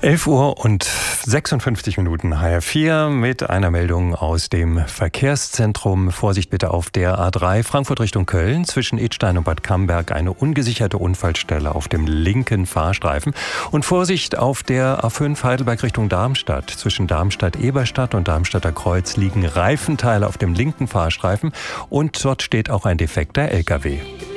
11 Uhr und 56 Minuten HR4 mit einer Meldung aus dem Verkehrszentrum. Vorsicht bitte auf der A3 Frankfurt Richtung Köln. Zwischen Idstein und Bad Camberg eine ungesicherte Unfallstelle auf dem linken Fahrstreifen. Und Vorsicht auf der A5 Heidelberg Richtung Darmstadt. Zwischen Darmstadt-Eberstadt und Darmstadter Kreuz liegen Reifenteile auf dem linken Fahrstreifen. Und dort steht auch ein defekter LKW.